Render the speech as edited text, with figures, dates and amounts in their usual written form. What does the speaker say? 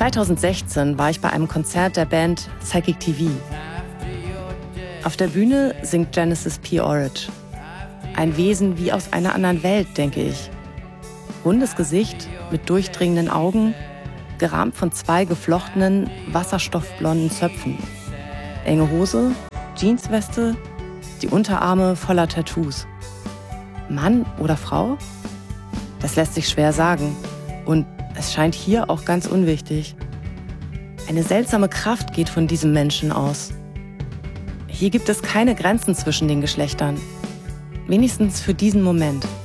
2016 war ich bei einem Konzert der Band Psychic TV. Auf der Bühne singt Genesis P. Orridge. Ein Wesen wie aus einer anderen Welt, denke ich. Rundes Gesicht mit durchdringenden Augen, gerahmt von 2 geflochtenen, wasserstoffblonden Zöpfen. Enge Hose, Jeansweste, die Unterarme voller Tattoos. Mann oder Frau? Das lässt sich schwer sagen. Und es scheint hier auch ganz unwichtig. Eine seltsame Kraft geht von diesem Menschen aus. Hier gibt es keine Grenzen zwischen den Geschlechtern. Wenigstens für diesen Moment.